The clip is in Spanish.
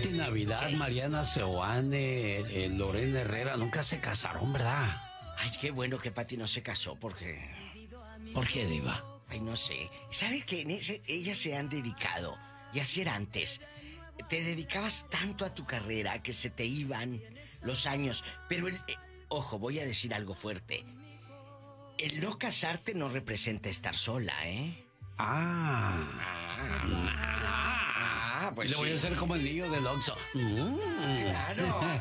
Pati Navidad, Mariana Seoane, Lorena Herrera, nunca se casaron, ¿verdad? Ay, qué bueno que Pati no se casó porque... ¿Por qué, diva? Ay, no sé. ¿Sabe que ellas se han dedicado? Y así era antes. Te dedicabas tanto a tu carrera que se te iban los años. Pero ojo, voy a decir algo fuerte. El no casarte no representa estar sola, ¿eh? Pues le voy a hacer como el niño del Oxxo. Claro.